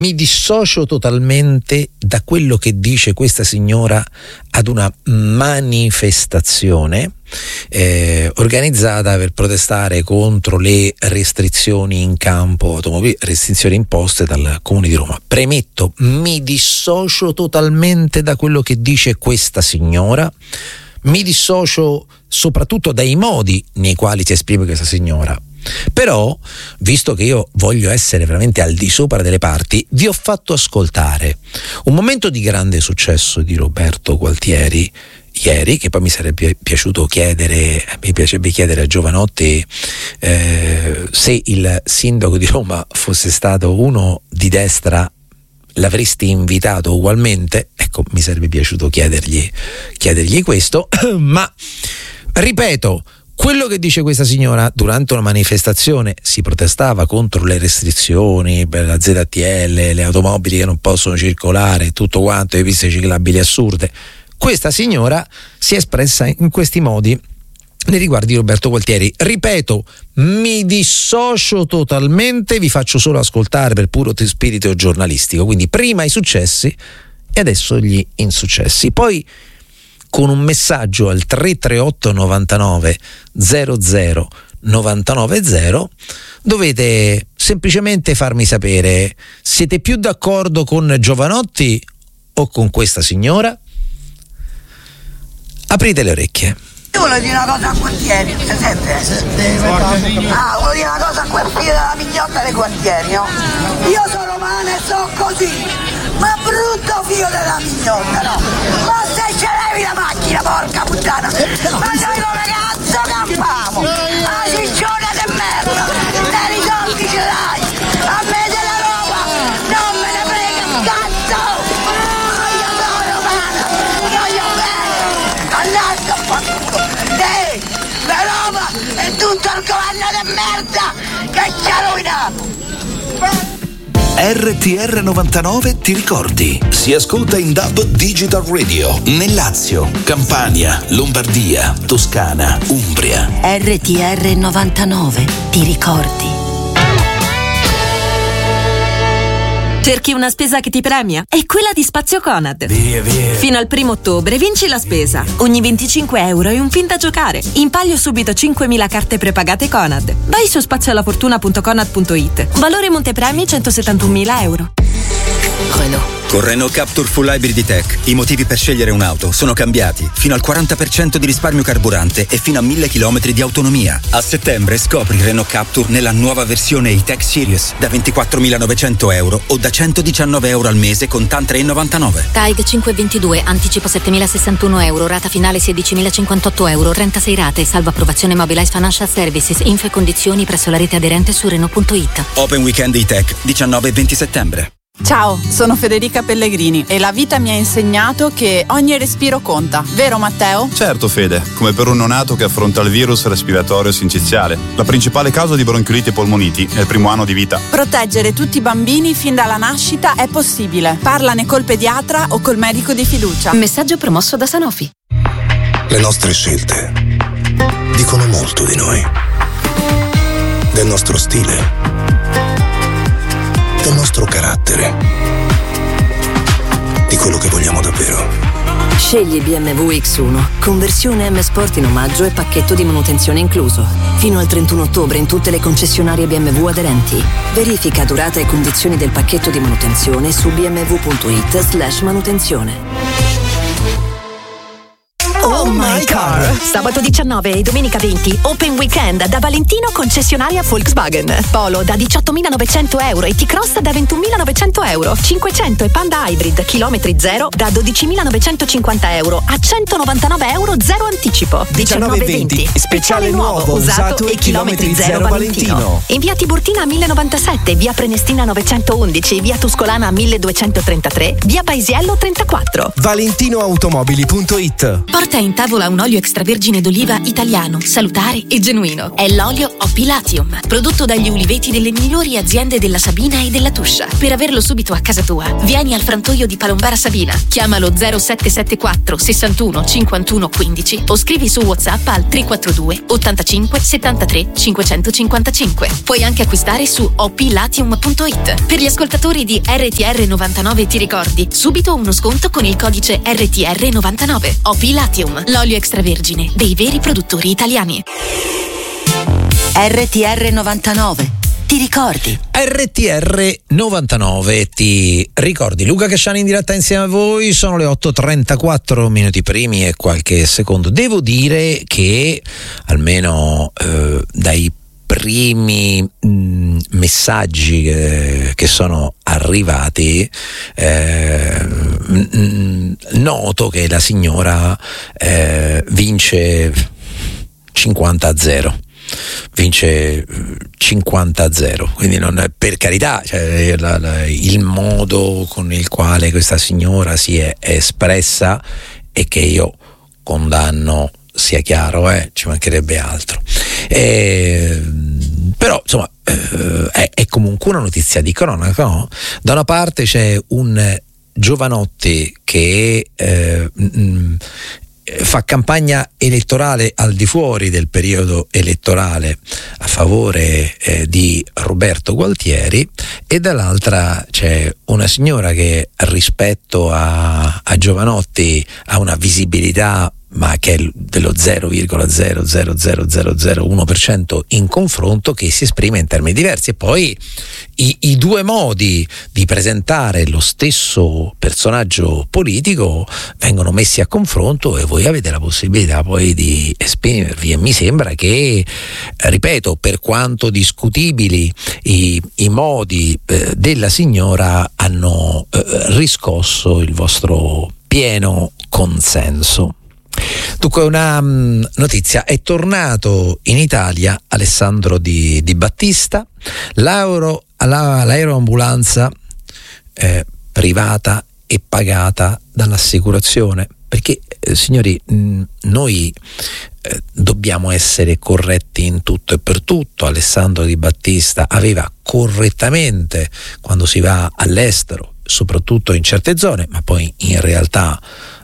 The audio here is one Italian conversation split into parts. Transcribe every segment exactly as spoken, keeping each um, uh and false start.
Mi dissocio totalmente da quello che dice questa signora ad una manifestazione eh, organizzata per protestare contro le restrizioni in campo automobili, restrizioni imposte dal Comune di Roma. Premetto, mi dissocio totalmente da quello che dice questa signora, mi dissocio soprattutto dai modi nei quali si esprime questa signora. Però, visto che io voglio essere veramente al di sopra delle parti, vi ho fatto ascoltare un momento di grande successo di Roberto Gualtieri ieri, che poi mi sarebbe piaciuto chiedere, mi piacerebbe chiedere a Giovanotti eh, se il sindaco di Roma fosse stato uno di destra, l'avresti invitato ugualmente? Ecco, mi sarebbe piaciuto chiedergli, chiedergli questo, ma ripeto, quello che dice questa signora durante una manifestazione, si protestava contro le restrizioni per la Z T L, le automobili che non possono circolare, tutto quanto, le piste ciclabili assurde. Questa signora si è espressa in questi modi nei riguardi di Roberto Gualtieri. Ripeto, mi dissocio totalmente, vi faccio solo ascoltare per puro spirito giornalistico, quindi prima i successi e adesso gli insuccessi. Poi con un messaggio al tre tre otto novantanove zero zero novantanove zero dovete semplicemente farmi sapere: siete più d'accordo con Giovanotti o con questa signora? Aprite le orecchie. Io volevo dire una cosa a Gualtieri, si sente? Ah, volevo dire una cosa a quel figlio della mignotta dei Gualtieri, no? Io sono romana e so così, ma brutto figlio della mignotta, no? Ma se ce levi la macchina, porca puttana, ma noi come cazzo campiamo? Ah, ciccione di merda, te i soldi ce l'hai, a me della roba, non me ne frega un cazzo! Ma io sono romana, voglio bene, andate a fare culo! Ehi, la roba è tutto il governo di merda che ci ha rovinato! R T R novantanove ti ricordi? Si ascolta in D A B Digital Radio nel Lazio, Campania, Lombardia, Toscana, Umbria. R T R novantanove ti ricordi? Cerchi una spesa che ti premia? È quella di Spazio Conad. Via, via. Fino al primo ottobre vinci la spesa. Ogni venticinque euro è un finta giocare. In palio subito cinquemila carte prepagate Conad. Vai su spazioalafortuna punto conad punto it. Valore montepremi centosettantunomila euro. Renault. Con Renault Captur Full Hybrid Tech i motivi per scegliere un'auto sono cambiati. Fino al quaranta per cento di risparmio carburante e fino a mille chilometri di autonomia. A settembre scopri Renault Captur nella nuova versione E-Tech Series da ventiquattromilanovecento euro o da centodiciannove euro al mese con TAN tre virgola novantanove. T A I G cinquecentoventidue, anticipo settemilasessantuno euro, rata finale sedicimilacinquantotto euro, trentasei rate, salvo approvazione Mobilize Financial Services, info e condizioni presso la rete aderente su Renault punto it. Open Weekend E-Tech, diciannove e venti settembre. Ciao, sono Federica Pellegrini e la vita mi ha insegnato che ogni respiro conta, vero Matteo? Certo Fede, come per un neonato che affronta il virus respiratorio sinciziale, la principale causa di bronchioliti e polmoniti nel primo anno di vita. Proteggere tutti i bambini fin dalla nascita è possibile. Parlane col pediatra o col medico di fiducia. Messaggio promosso da Sanofi. Le nostre scelte dicono molto di noi, del nostro stile, del nostro carattere, di quello che vogliamo davvero. Scegli B M W X uno, conversione M Sport in omaggio e pacchetto di manutenzione incluso. Fino al trentuno ottobre in tutte le concessionarie B M W aderenti. Verifica durata e condizioni del pacchetto di manutenzione su bmw punto it slash manutenzione. Oh my car! Sabato diciannove e domenica venti, Open Weekend da Valentino concessionaria Volkswagen. Polo da diciottomilanovecento euro e T-Cross da ventunomilanovecento euro. cinquecento e Panda Hybrid chilometri zero da dodicimilanovecentocinquanta euro a centonovantanove euro zero anticipo. diciannove venti, speciale nuovo, usato e chilometri zero Valentino. In via Tiburtina millenovantasette, via Prenestina novecentoundici, via Tuscolana milleduecentotrentatré, via Paisiello trentaquattro. valentinoautomobili punto it. Porta in tavola un olio extravergine d'oliva italiano, salutare e genuino. È l'olio O P Latium, prodotto dagli uliveti delle migliori aziende della Sabina e della Tuscia. Per averlo subito a casa tua, vieni al frantoio di Palombara Sabina. Chiamalo zero sette sette quattro sessantuno cinquantuno quindici o scrivi su WhatsApp al tre quattro due ottantacinque settantatré cinquecentocinquantacinque. Puoi anche acquistare su o p latium punto it. Per gli ascoltatori di R T R novantanove ti ricordi, subito uno sconto con il codice R T R novantanove. O P Latium, l'olio extravergine dei veri produttori italiani. R T R novantanove. Ti ricordi? R T R novantanove ti ricordi. Luca Casciani in diretta insieme a voi. Sono le otto e trentaquattro minuti primi e qualche secondo. Devo dire che almeno eh, dai primi mh, messaggi che, che sono arrivati eh, mh, noto che la signora eh, vince cinquanta a zero. Vince cinquanta a zero, quindi non, per carità, cioè, la, la, il modo con il quale questa signora si è espressa e che io condanno, sia chiaro, eh, ci mancherebbe altro. E, però insomma eh, è, è comunque una notizia di cronaca, no? Da una parte c'è un Giovanotti che eh, mh, fa campagna elettorale al di fuori del periodo elettorale a favore eh, di Roberto Gualtieri, e dall'altra c'è una signora che rispetto a, a Giovanotti ha una visibilità ma che è dello zero virgola zero zero zero zero zero uno per cento in confronto, che si esprime in termini diversi. E poi i, i due modi di presentare lo stesso personaggio politico vengono messi a confronto e voi avete la possibilità poi di esprimervi. E mi sembra che, ripeto, per quanto discutibili i, i modi eh, della signora, hanno eh, riscosso il vostro pieno consenso. Dunque, una um, notizia: è tornato in Italia Alessandro Di, Di Battista, l'aero, la, l'aeroambulanza eh, privata e pagata dall'assicurazione, perché eh, signori, mh, noi eh, dobbiamo essere corretti in tutto e per tutto. Alessandro Di Battista aveva correttamente, quando si va all'estero, soprattutto in certe zone, ma poi in realtà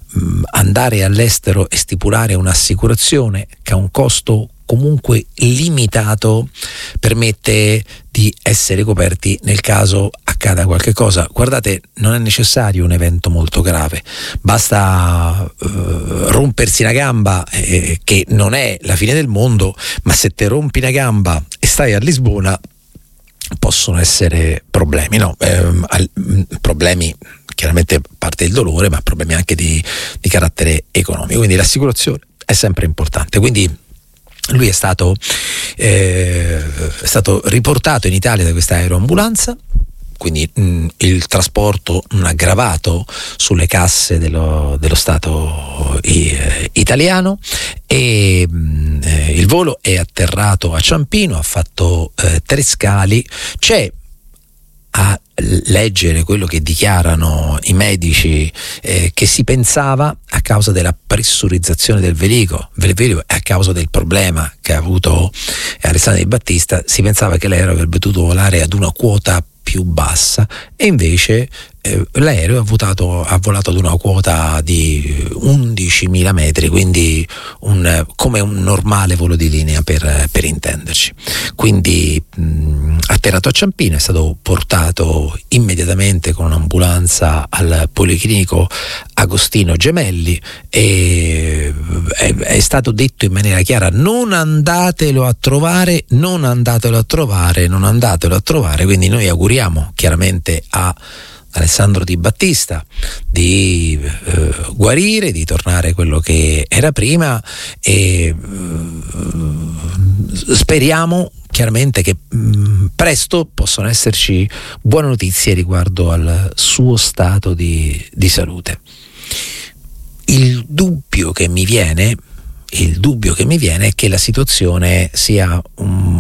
andare all'estero e stipulare un'assicurazione che ha un costo comunque limitato permette di essere coperti nel caso accada qualche cosa. Guardate, non è necessario un evento molto grave, basta uh, rompersi una gamba, eh, che non è la fine del mondo, ma se te rompi una gamba e stai a Lisbona possono essere problemi, no? Eh, al, problemi, chiaramente parte del dolore, ma problemi anche di, di carattere economico, quindi l'assicurazione è sempre importante. Quindi lui è stato, eh, è stato riportato in Italia da questa aeroambulanza, quindi mh, il trasporto non aggravato sulle casse dello, dello Stato eh, italiano, e mh, eh, il volo è atterrato a Ciampino, ha fatto eh, tre scali. C'è, a leggere quello che dichiarano i medici, eh, che si pensava, a causa della pressurizzazione del veicolo, velivolo, e a causa del problema che ha avuto Alessandro Di Battista, si pensava che l'aereo avrebbe dovuto volare ad una quota più bassa, e invece eh, l'aereo ha volato, ha volato ad una quota di undicimila metri, quindi un, come un normale volo di linea, per, per intenderci. Quindi mh, atterrato a Ciampino, è stato portato immediatamente con un'ambulanza al Policlinico Agostino Gemelli, e è, è stato detto in maniera chiara: non andatelo a trovare, non andatelo a trovare, non andatelo a trovare. Quindi noi auguriamo chiaramente a Alessandro Di Battista di eh, guarire, di tornare quello che era prima, e eh, speriamo chiaramente che mh, presto possono esserci buone notizie riguardo al suo stato di, di salute. Il dubbio che mi viene, il dubbio che mi viene è che la situazione sia un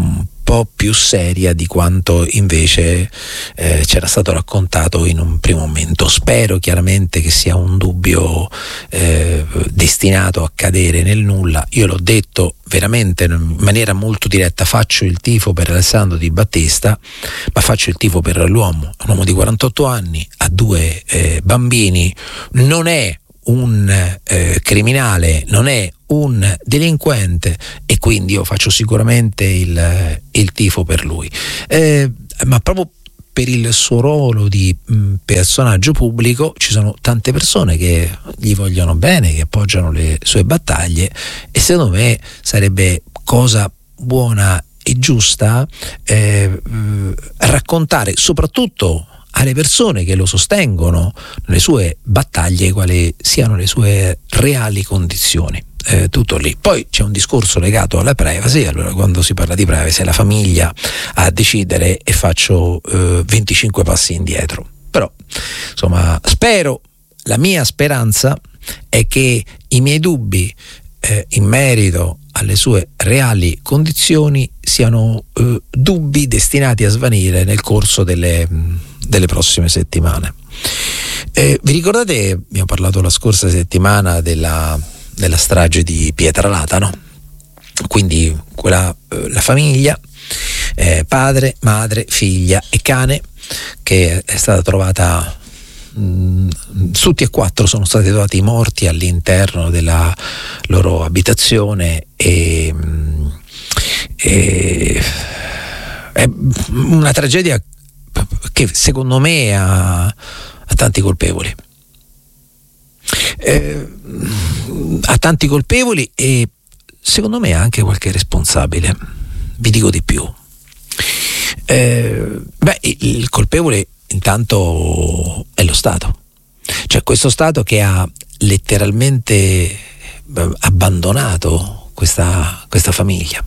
po' più seria di quanto invece eh, c'era stato raccontato in un primo momento. Spero chiaramente che sia un dubbio eh, destinato a cadere nel nulla. Io l'ho detto veramente in maniera molto diretta: faccio il tifo per Alessandro Di Battista, ma faccio il tifo per l'uomo, un uomo di quarantotto anni, ha due eh, bambini, non è un eh, criminale, non è un delinquente, e quindi io faccio sicuramente il, il tifo per lui, eh, ma proprio per il suo ruolo di mh, personaggio pubblico ci sono tante persone che gli vogliono bene, che appoggiano le sue battaglie, e secondo me sarebbe cosa buona e giusta eh, mh, raccontare soprattutto alle persone che lo sostengono nelle sue battaglie quali siano le sue reali condizioni. Eh, tutto lì. Poi c'è un discorso legato alla privacy. Allora, quando si parla di privacy è la famiglia a decidere, e faccio eh, venticinque passi indietro. Però insomma, spero, la mia speranza è che i miei dubbi eh, in merito alle sue reali condizioni siano eh, dubbi destinati a svanire nel corso delle, delle prossime settimane. Eh, vi ricordate, abbiamo parlato la scorsa settimana della, della strage di Pietralata, no? Quindi quella, eh, la famiglia, eh, padre, madre, figlia e cane, che è stata trovata, mh, tutti e quattro sono stati trovati morti all'interno della loro abitazione, e, mh, e è una tragedia che secondo me ha, ha tanti colpevoli. Eh, ha tanti colpevoli e secondo me anche qualche responsabile. Vi dico di più. Eh, beh, il colpevole intanto è lo Stato, cioè questo Stato che ha letteralmente abbandonato questa, questa famiglia,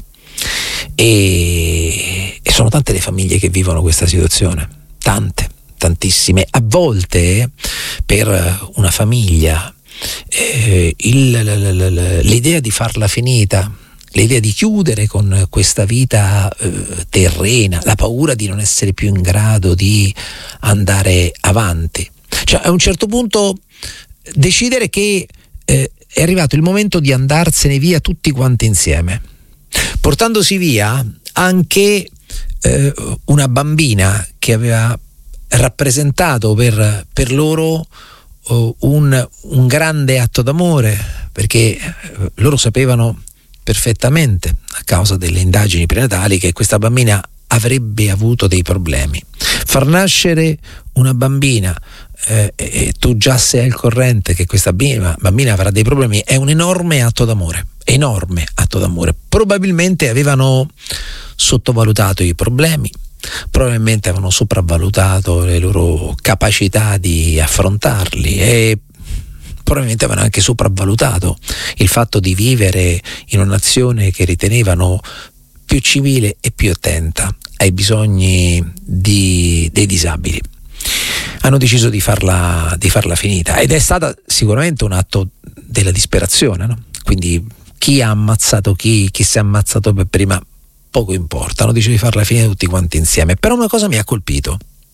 e, e sono tante le famiglie che vivono questa situazione, tante, tantissime. A volte per una famiglia eh, il, l'idea di farla finita, l'idea di chiudere con questa vita eh, terrena, la paura di non essere più in grado di andare avanti, cioè a un certo punto decidere che eh, è arrivato il momento di andarsene via tutti quanti insieme, portandosi via anche eh, una bambina che aveva rappresentato per, per loro uh, un, un grande atto d'amore, perché uh, loro sapevano perfettamente, a causa delle indagini prenatali, che questa bambina avrebbe avuto dei problemi. Far nascere una bambina eh, e tu già sei al corrente che questa bambina, bambina avrà dei problemi, è un enorme atto d'amore, enorme atto d'amore. Probabilmente avevano sottovalutato i problemi, probabilmente avevano sopravvalutato le loro capacità di affrontarli, e probabilmente avevano anche sopravvalutato il fatto di vivere in una nazione che ritenevano più civile e più attenta ai bisogni di, dei disabili. Hanno deciso di farla, di farla finita, ed è stata sicuramente un atto della disperazione, no? Quindi chi ha ammazzato chi, chi si è ammazzato per prima, poco importa, hanno deciso di farla finita tutti quanti insieme. Però una cosa mi ha colpito: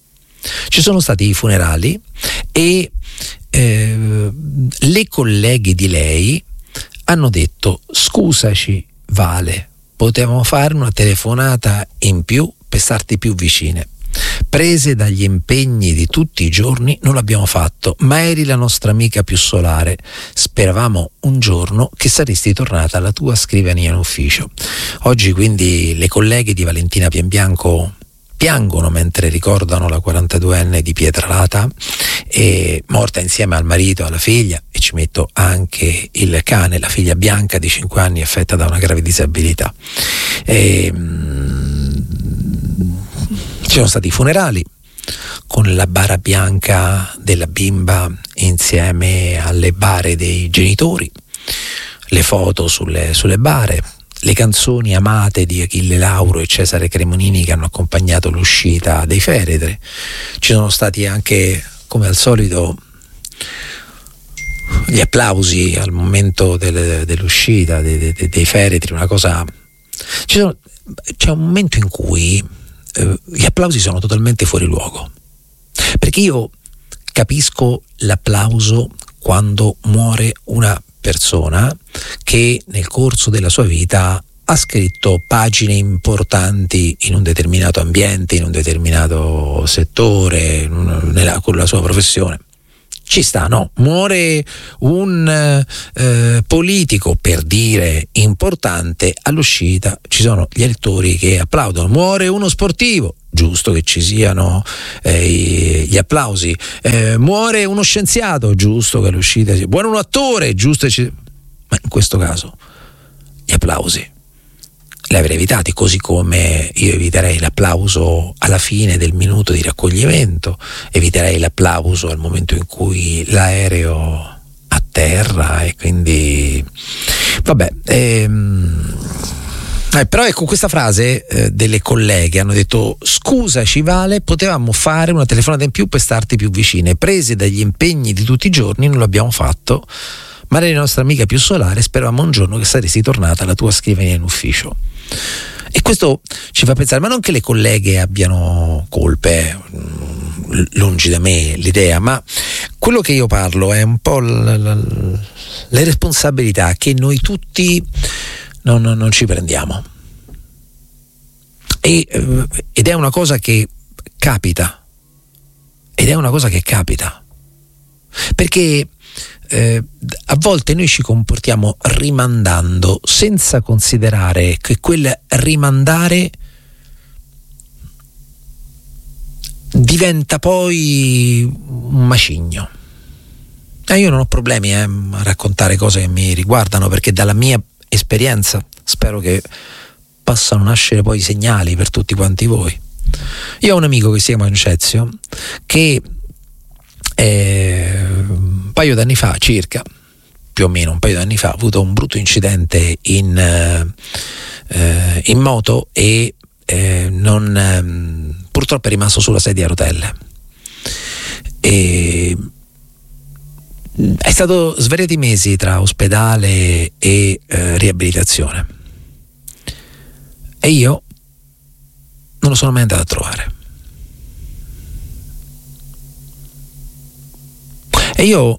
ci sono stati i funerali e eh, le colleghe di lei hanno detto: scusaci Vale, potevamo fare una telefonata in più per starti più vicine. Prese dagli impegni di tutti i giorni non l'abbiamo fatto, ma eri la nostra amica più solare. Speravamo un giorno che saresti tornata alla tua scrivania in ufficio. Oggi quindi le colleghe di Valentina Pienbianco piangono mentre ricordano la quarantaduenne di Pietralata, e morta insieme al marito e alla figlia, e ci metto anche il cane, la figlia Bianca di cinque anni affetta da una grave disabilità. E, ci sono stati i funerali con la bara bianca della bimba insieme alle bare dei genitori, le foto sulle, sulle bare, le canzoni amate di Achille Lauro e Cesare Cremonini che hanno accompagnato l'uscita dei feretri. Ci sono stati anche, come al solito, gli applausi al momento del, dell'uscita dei, dei, dei feretri, una cosa. Ci sono c'è un momento in cui eh, gli applausi sono totalmente fuori luogo, perché io capisco l'applauso quando muore una persona che nel corso della sua vita ha scritto pagine importanti in un determinato ambiente, in un determinato settore, in una, nella, con la sua professione. Ci sta, no? Muore un eh, politico, per dire, importante, all'uscita ci sono gli elettori che applaudono. Muore uno sportivo, giusto che ci siano eh, gli applausi. Eh, muore uno scienziato, giusto che all'uscita sia. Muore un attore, giusto che ci... Ma in questo caso gli applausi li avrei evitati, così come io eviterei l'applauso alla fine del minuto di raccoglimento, eviterei l'applauso al momento in cui l'aereo atterra, e quindi vabbè ehm, eh, però ecco, questa frase eh, delle colleghe hanno detto: scusaci Vale, potevamo fare una telefonata in più per starti più vicine, prese dagli impegni di tutti i giorni non l'abbiamo fatto, ma eri la nostra amica più solare, speravamo un giorno che saresti tornata alla tua scrivania in ufficio. E questo ci fa pensare, ma non che le colleghe abbiano colpe, lungi da me l'idea, ma quello che io parlo è un po' la, la, le responsabilità che noi tutti non, non, non ci prendiamo, e, ed è una cosa che capita ed è una cosa che capita perché Eh, a volte noi ci comportiamo rimandando senza considerare che quel rimandare diventa poi un macigno. E io non ho problemi eh, a raccontare cose che mi riguardano, perché dalla mia esperienza spero che possano nascere poi segnali per tutti quanti voi. Io ho un amico che si chiama Concezio che Eh, un paio d'anni fa, circa, più o meno un paio d'anni fa, ha avuto un brutto incidente in, eh, in moto e eh, non, eh, purtroppo è rimasto sulla sedia a rotelle. E è stato svariati mesi tra ospedale e eh, riabilitazione, e io non lo sono mai andato a trovare. E io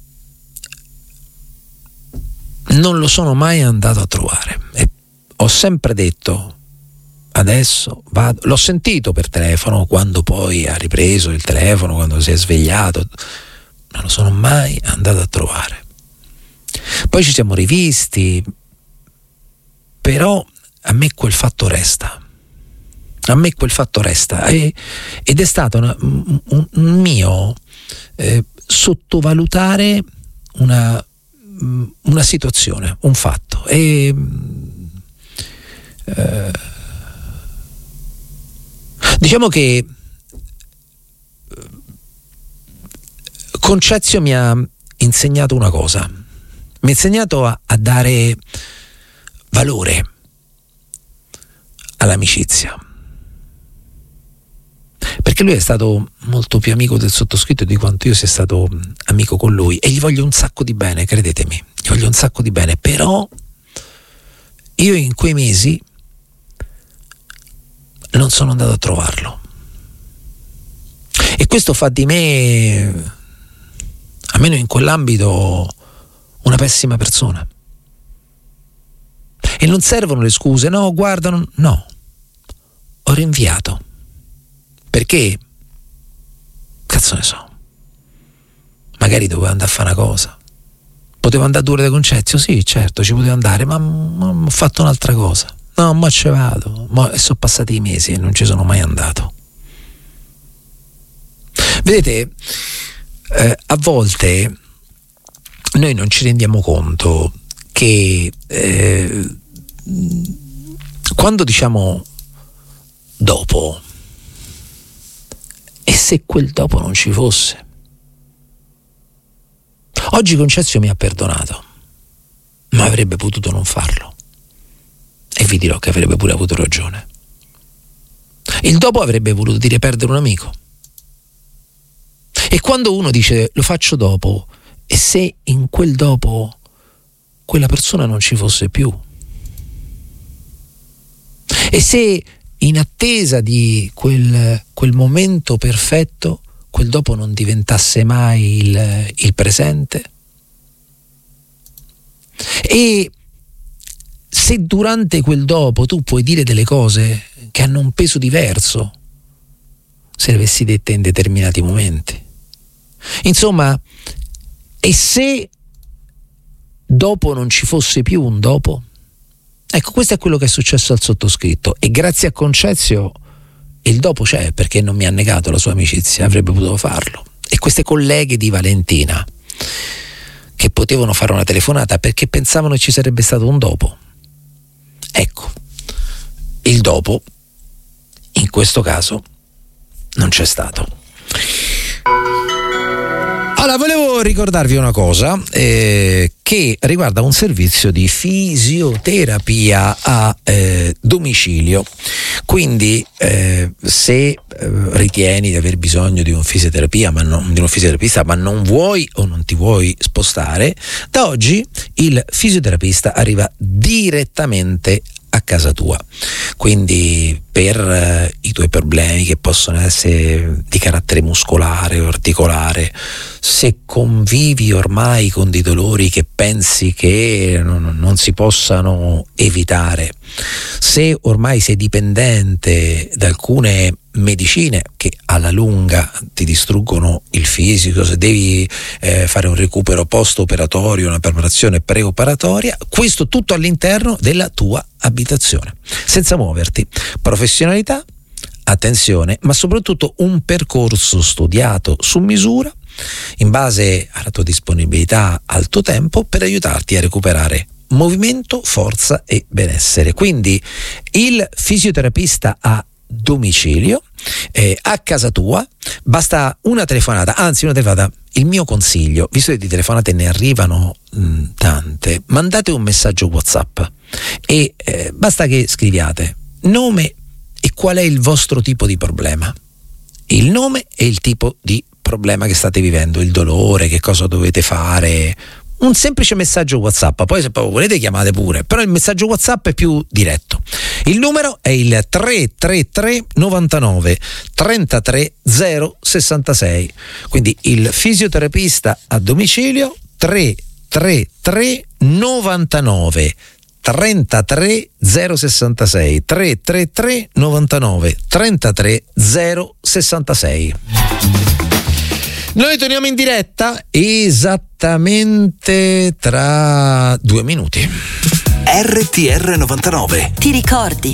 non lo sono mai andato a trovare, e ho sempre detto: adesso vado. L'ho sentito per telefono quando poi ha ripreso il telefono, quando si è svegliato. Non lo sono mai andato a trovare. Poi ci siamo rivisti, però a me quel fatto resta. A me quel fatto resta e, ed è stato una, un, un mio eh, sottovalutare una, una situazione, un fatto. E eh, diciamo che Concezio mi ha insegnato una cosa, mi ha insegnato a, a dare valore all'amicizia, perché lui è stato molto più amico del sottoscritto di quanto io sia stato amico con lui, e gli voglio un sacco di bene, credetemi, gli voglio un sacco di bene, però io in quei mesi non sono andato a trovarlo, e questo fa di me, almeno in quell'ambito, una pessima persona. E non servono le scuse, no, guarda, non, no, ho rinviato. Perché? Cazzo ne so. Magari dovevo andare a fare una cosa. Potevo andare due ore da Concezio? Sì, certo, ci potevo andare, ma, ma ho fatto un'altra cosa. No, ma ce vado. Ma sono passati i mesi e non ci sono mai andato. Vedete, eh, a volte noi non ci rendiamo conto che eh, quando diciamo dopo, e se quel dopo non ci fosse? Oggi Concezio mi ha perdonato, ma avrebbe potuto non farlo, e vi dirò che avrebbe pure avuto ragione. Il dopo avrebbe voluto dire perdere un amico, e quando uno dice lo faccio dopo, e se in quel dopo quella persona non ci fosse più? E se in attesa di quel, quel momento perfetto, quel dopo non diventasse mai il, il presente? E se durante quel dopo tu puoi dire delle cose che hanno un peso diverso se le avessi dette in determinati momenti, insomma, e se dopo non ci fosse più un dopo? Ecco, questo è quello che è successo al sottoscritto, e grazie a Concezio il dopo c'è, perché non mi ha negato la sua amicizia, avrebbe potuto farlo. E queste colleghe di Valentina che potevano fare una telefonata perché pensavano che ci sarebbe stato un dopo, ecco, il dopo in questo caso non c'è stato. Allora, volevo ricordarvi una cosa eh, che riguarda un servizio di fisioterapia a eh, domicilio. Quindi eh, se eh, ritieni di aver bisogno di un fisioterapia, ma non, di un fisioterapista, ma non vuoi o non ti vuoi spostare, da oggi il fisioterapista arriva direttamente a casa tua. Quindi per eh, i tuoi problemi che possono essere di carattere muscolare o articolare, se convivi ormai con dei dolori che pensi che non, non si possano evitare, se ormai sei dipendente da alcune medicine che alla lunga ti distruggono il fisico, se devi eh, fare un recupero post-operatorio, una preparazione preoperatoria, questo tutto all'interno della tua abitazione, senza muoverti. Professionalità, attenzione, ma soprattutto un percorso studiato su misura in base alla tua disponibilità, al tuo tempo, per aiutarti a recuperare movimento, forza e benessere. Quindi il fisioterapista a domicilio, eh, a casa tua, basta una telefonata, anzi una telefonata. Il mio consiglio, visto che di telefonate ne arrivano mh, tante, mandate un messaggio WhatsApp e eh, basta che scriviate nome e qual è il vostro tipo di problema, il nome e il tipo di problema che state vivendo, il dolore, che cosa dovete fare. Un semplice messaggio WhatsApp, poi se proprio volete chiamate pure, però il messaggio WhatsApp è più diretto. Il numero è il tre tre tre novantanove trentatré zero sessantasei, quindi il fisioterapista a domicilio tre tre tre novantanove trentatré zero sessantasei, tre tre tre novantanove trentatré zero sessantasei. Noi torniamo in diretta esattamente tra due minuti. R T R novantanove. Ti ricordi?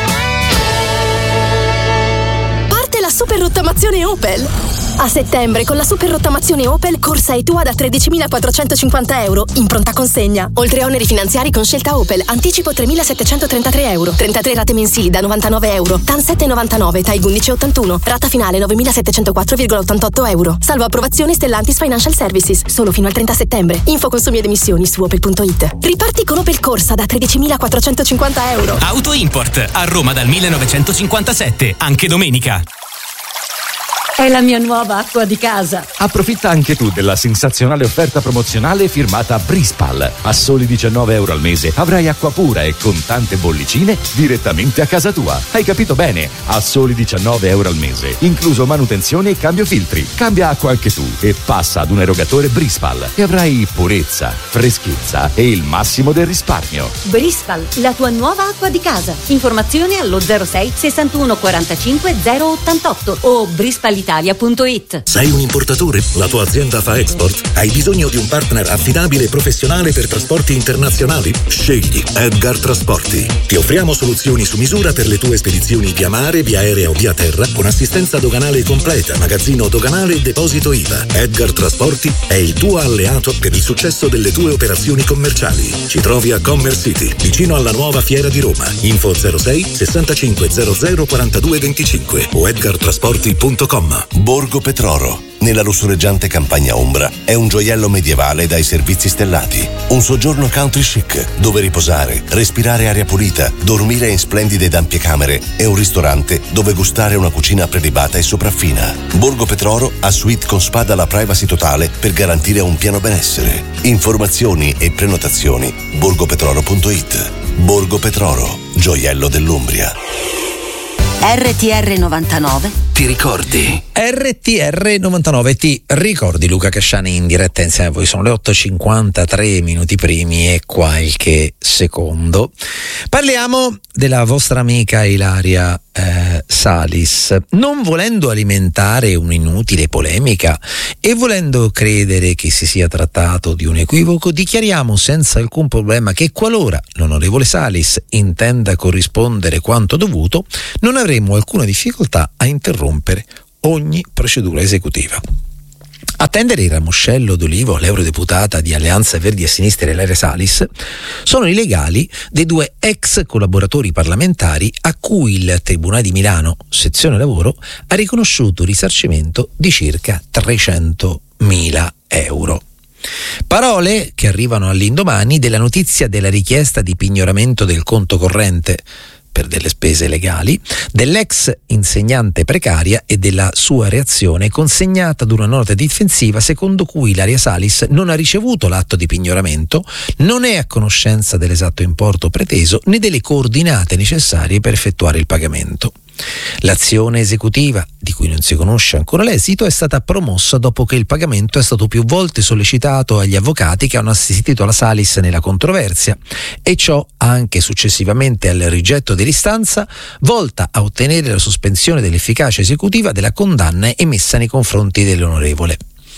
Parte la super rottamazione Opel. A settembre con la super rottamazione Opel corsa e tua da tredicimilaquattrocentocinquanta euro in pronta consegna. Oltre a oneri finanziari con scelta Opel, anticipo tremilasettecentotrentatré euro, trentatré rate mensili da novantanove euro, T A N sette virgola novantanove, T A I undici virgola ottantuno, rata finale novemilasettecentoquattro virgola ottantotto euro. Salvo approvazione Stellantis Financial Services, solo fino al trenta settembre. Info consumi ed emissioni su opel punto it. Riparti con Opel Corsa da tredicimilaquattrocentocinquanta euro. Auto Import a Roma dal millenovecentocinquantasette, anche domenica. È la mia nuova acqua di casa. Approfitta anche tu della sensazionale offerta promozionale firmata Brispal. A soli diciannove euro al mese avrai acqua pura e con tante bollicine direttamente a casa tua. Hai capito bene? A soli diciannove euro al mese, incluso manutenzione e cambio filtri. Cambia acqua anche tu e passa ad un erogatore Brispal e avrai purezza, freschezza e il massimo del risparmio. Brispal, la tua nuova acqua di casa. Informazioni allo zero sei sessantuno quarantacinque zero ottantotto o brispal italia punto it. Sei un importatore? La tua azienda fa export? Hai bisogno di un partner affidabile e professionale per trasporti internazionali? Scegli Edgar Trasporti. Ti offriamo soluzioni su misura per le tue spedizioni via mare, via aerea o via terra, con assistenza doganale completa, magazzino doganale e deposito I V A. Edgar Trasporti è il tuo alleato per il successo delle tue operazioni commerciali. Ci trovi a Commerce City, vicino alla nuova fiera di Roma. Info zero sei sessantacinque zero zero quarantadue venticinque o edgar trasporti punto com. Borgo Petroro, nella lussureggiante campagna ombra, è un gioiello medievale dai servizi stellati. Un soggiorno country chic, dove riposare, respirare aria pulita, dormire in splendide ed ampie camere e un ristorante dove gustare una cucina prelibata e sopraffina. Borgo Petroro ha suite con spa dalla privacy totale per garantire un pieno benessere. Informazioni e prenotazioni borgo petroro punto it. Borgo Petroro, gioiello dell'Umbria. R T R novantanove Ti ricordi? R T R novantanove ti ricordi, Luca Casciani in diretta insieme a voi. Sono le otto e cinquantatré minuti primi e qualche secondo. Parliamo della vostra amica Ilaria eh, Salis. Non volendo alimentare un'inutile polemica e volendo credere che si sia trattato di un equivoco, dichiariamo senza alcun problema che qualora l'onorevole Salis intenda corrispondere quanto dovuto, non avremo alcuna difficoltà a interrompere ogni procedura esecutiva. Attendere il ramoscello d'olivo all'eurodeputata di Alleanza Verdi e Sinistra Ilaria Salis sono i legali dei due ex collaboratori parlamentari a cui il Tribunale di Milano, sezione lavoro, ha riconosciuto risarcimento di circa trecentomila euro. Parole che arrivano all'indomani della notizia della richiesta di pignoramento del conto corrente per delle spese legali dell'ex insegnante precaria e della sua reazione consegnata ad una nota difensiva secondo cui Ilaria Salis non ha ricevuto l'atto di pignoramento, non è a conoscenza dell'esatto importo preteso né delle coordinate necessarie per effettuare il pagamento. L'azione esecutiva, di cui non si conosce ancora l'esito, è stata promossa dopo che il pagamento è stato più volte sollecitato agli avvocati che hanno assistito la Salis nella controversia, e ciò anche successivamente al rigetto dell'istanza volta a ottenere la sospensione dell'efficacia esecutiva della condanna emessa nei confronti dell'onorevole.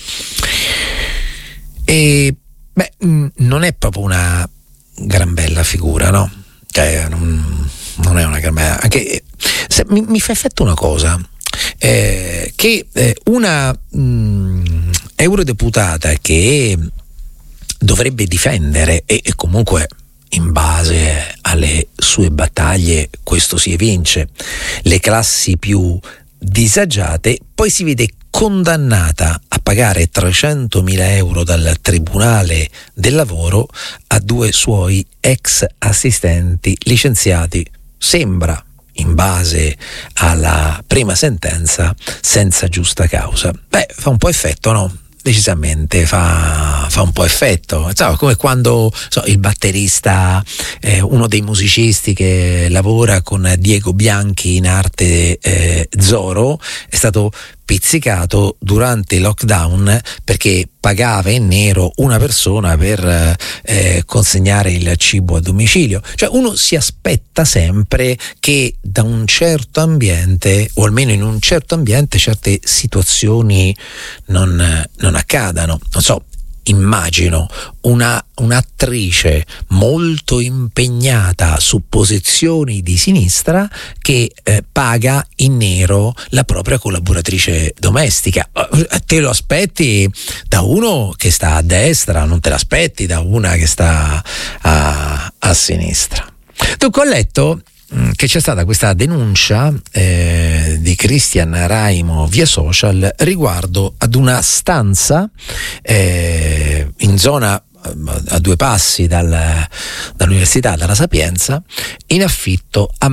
E beh, non è proprio una gran bella figura, no? Cioè, non, non è una gran bella, anche se mi, mi fa effetto una cosa, eh, che eh, una mh, eurodeputata che dovrebbe difendere e, e comunque in base alle sue battaglie questo si evince, le classi più disagiate, poi si vede condannata a pagare trecentomila euro dal Tribunale del Lavoro a due suoi ex assistenti licenziati, sembra in base alla prima sentenza senza giusta causa. Beh, fa un po' effetto, no? Decisamente fa, fa un po' effetto, insomma, come quando so, il batterista, eh, uno dei musicisti che lavora con Diego Bianchi in arte eh, Zorro, è stato pizzicato durante il lockdown perché pagava in nero una persona per eh, consegnare il cibo a domicilio. Cioè uno si aspetta sempre che da un certo ambiente, o almeno in un certo ambiente, certe situazioni non, non accadano. Non so, immagino una, un'attrice molto impegnata su posizioni di sinistra che eh, paga in nero la propria collaboratrice domestica. Te lo aspetti da uno che sta a destra, non te l'aspetti da una che sta a, a sinistra. Dunque ho letto che c'è stata questa denuncia eh, di Cristian Raimo via social riguardo ad una stanza eh, in zona a due passi dal, dall'università, dalla Sapienza, in affitto a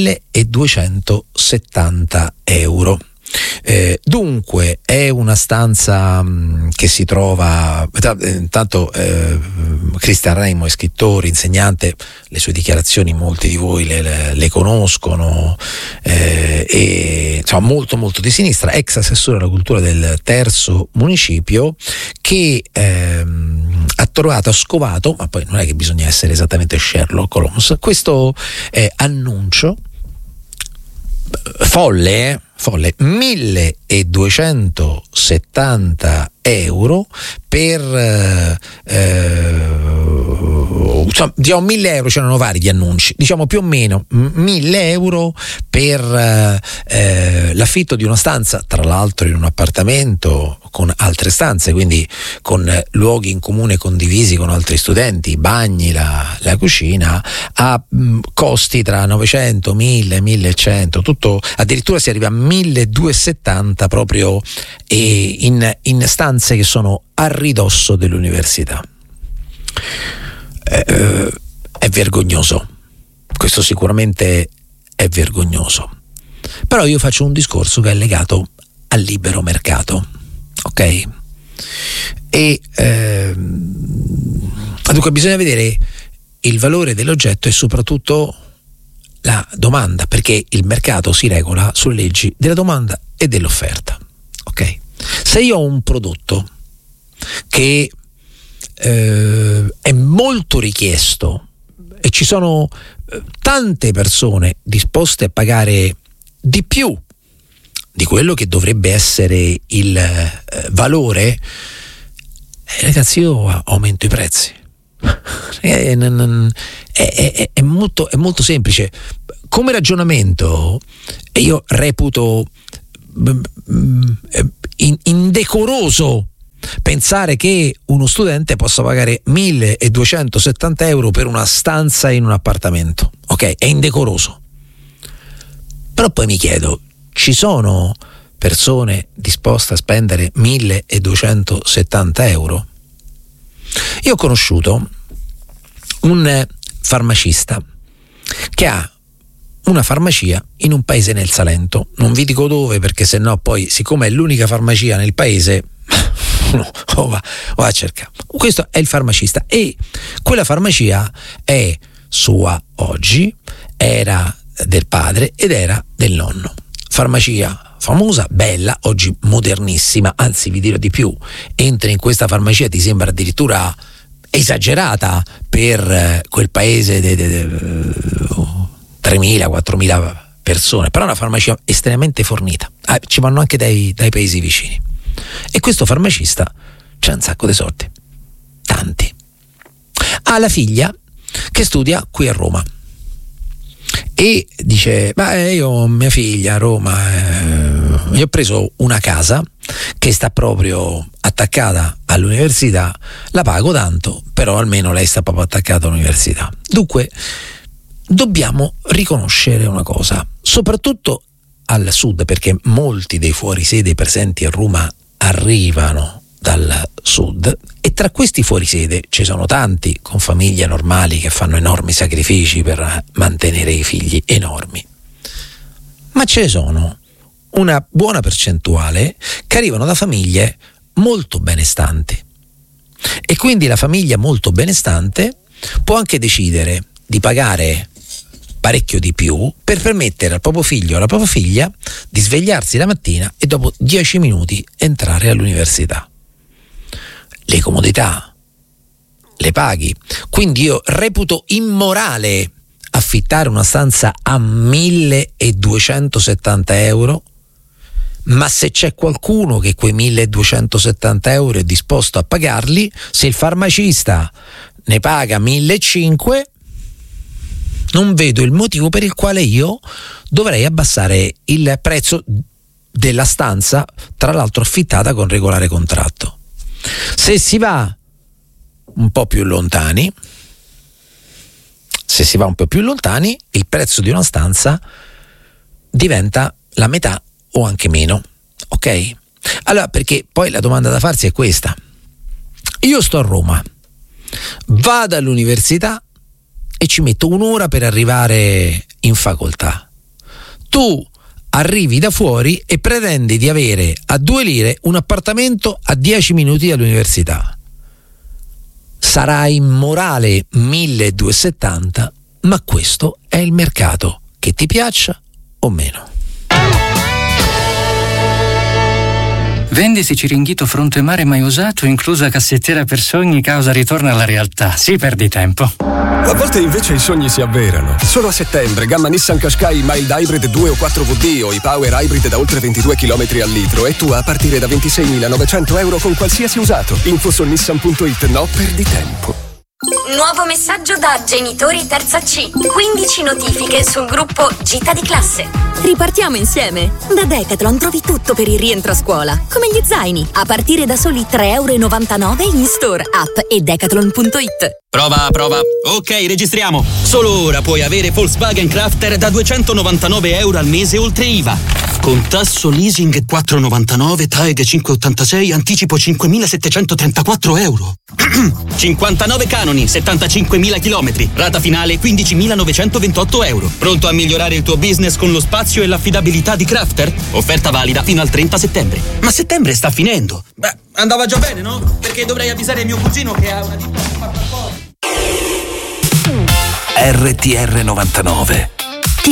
milleduecentosettanta euro. Eh, dunque è una stanza mh, che si trova intanto eh, Cristian Raimo è scrittore, insegnante, le sue dichiarazioni molti di voi le, le, le conoscono, eh, e insomma molto molto di sinistra, ex assessore alla cultura del terzo municipio, che ehm, ha trovato, ha scovato, ma poi non è che bisogna essere esattamente Sherlock Holmes, questo eh, annuncio folle, eh? folle, milleduecentosettanta euro per eh, insomma, diciamo mille euro, c'erano vari di annunci, diciamo più o meno mille euro per eh, l'affitto di una stanza, tra l'altro in un appartamento con altre stanze, quindi con luoghi in comune condivisi con altri studenti, bagni, la, la cucina, a mh, costi tra novecento, mille, millecento, tutto, addirittura si arriva a milleduecentosettanta proprio eh, in, in stanze che sono a ridosso dell'università. Eh, è vergognoso, questo sicuramente è vergognoso, però io faccio un discorso che è legato al libero mercato, ok? E ehm, dunque bisogna vedere il valore dell'oggetto e soprattutto la domanda, perché il mercato si regola sulle leggi della domanda e dell'offerta. Ok? Se io ho un prodotto che eh, è molto richiesto e ci sono eh, tante persone disposte a pagare di più di quello che dovrebbe essere il eh, valore, eh, ragazzi, io aumento i prezzi. È, è, è, è, molto, è molto semplice come ragionamento. Io reputo indecoroso pensare che uno studente possa pagare milleduecentosettanta euro per una stanza in un appartamento. Ok, è indecoroso. Però poi mi chiedo, ci sono persone disposte a spendere milleduecentosettanta euro? Io ho conosciuto un farmacista che ha una farmacia in un paese nel Salento, non vi dico dove perché sennò poi, siccome è l'unica farmacia nel paese, no, oh va, oh va a cercare. Questo è il farmacista e quella farmacia è sua oggi, era del padre ed era del nonno. Farmacia famosa, bella, oggi modernissima, anzi vi dirò di più, entri in questa farmacia ti sembra addirittura esagerata per quel paese di tremila quattromila persone, però è una farmacia estremamente fornita, ah, ci vanno anche dai, dai paesi vicini. E questo farmacista c'ha un sacco di soldi, tanti. Ha la figlia che studia qui a Roma e dice: ma io mia figlia a Roma eh, gli ho preso una casa che sta proprio attaccata all'università, la pago tanto, però almeno lei sta proprio attaccata all'università. Dunque dobbiamo riconoscere una cosa, soprattutto al sud, perché molti dei fuorisede presenti a Roma arrivano dal sud e tra questi fuorisede ci sono tanti con famiglie normali che fanno enormi sacrifici per mantenere i figli, enormi, ma ce ne sono una buona percentuale che arrivano da famiglie molto benestanti e quindi la famiglia molto benestante può anche decidere di pagare parecchio di più per permettere al proprio figlio o alla propria figlia di svegliarsi la mattina e dopo dieci minuti entrare all'università. Le comodità le paghi, quindi io reputo immorale affittare una stanza a milleduecentosettanta euro, ma se c'è qualcuno che quei milleduecentosettanta euro è disposto a pagarli, se il farmacista ne paga millecinquecento, non vedo il motivo per il quale io dovrei abbassare il prezzo della stanza, tra l'altro affittata con regolare contratto. Se si va un po' più lontani, se si va un po' più lontani, il prezzo di una stanza diventa la metà o anche meno, ok? Allora, perché poi la domanda da farsi è questa: io sto a Roma, vado all'università e ci metto un'ora per arrivare in facoltà. Tu arrivi da fuori e pretendi di avere a due lire un appartamento a dieci minuti dall'università. Sarà immorale milleduecentosettanta, ma questo è il mercato, che ti piaccia o meno. Vendisi Ciringhito fronte mare mai usato, inclusa cassettiera per sogni, causa ritorno alla realtà. Si perdi tempo. A volte invece i sogni si avverano. Solo a settembre, gamma Nissan Qashqai Mild Hybrid due o quattro V D o i Power Hybrid da oltre ventidue chilometri al litro e tu a partire da ventiseimilanovecento euro con qualsiasi usato. Info su nissan punto it, no perdi tempo. Nuovo messaggio da genitori terza C. quindici notifiche sul gruppo Gita di classe. Ripartiamo insieme. Da Decathlon trovi tutto per il rientro a scuola, come gli zaini, a partire da soli tre e novantanove euro in store, app e decathlon punto it. Prova, prova. Ok, registriamo. Solo ora puoi avere Volkswagen Crafter da duecentonovantanove euro al mese oltre I V A. Con tasso leasing quattro e novantanove, T A E G cinque e ottantasei, anticipo cinquemilasettecentotrentaquattro euro. cinquantanove canoni, settantacinquemila chilometri, rata finale quindicimilanovecentoventotto euro. Pronto a migliorare il tuo business con lo spazio e l'affidabilità di Crafter? Offerta valida fino al trenta settembre. Ma settembre sta finendo. Beh, andava già bene, no? Perché dovrei avvisare mio cugino che ha una ditta. R T R novantanove